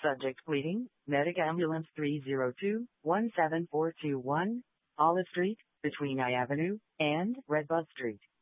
Subject pleading, Medic Ambulance 302-17421, Olive Street, between I Avenue and Redbud Street.